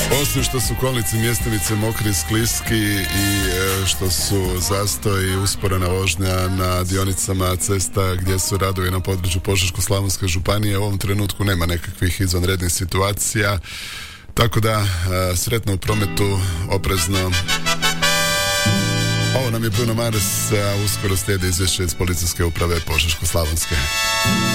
Osim što su kolnici mjestimice mokri, skliski i što su zastoj i usporena vožnja na dionicama cesta gdje su radovi na području Požeško-slavonske županije, u ovom trenutku nema nekakvih izvanrednih situacija, tako da sretno u prometu, oprezno. Ovo nam je Bruno Mars, a uskoro slijedi izvješće iz policijske uprave Požeško-slavonske.